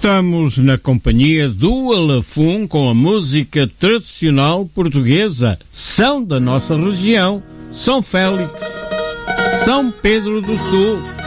Estamos na companhia do Alafum com a música tradicional portuguesa. São da nossa região, São Félix, São Pedro do Sul.